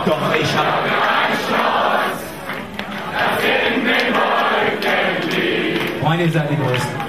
Doch, ich hab... Freunde, ihr seid die Größten.